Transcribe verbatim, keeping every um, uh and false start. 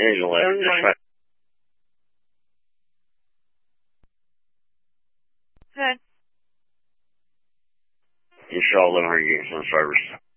Engine eleven, dispatch. Good. You saw eleven hundred units on service.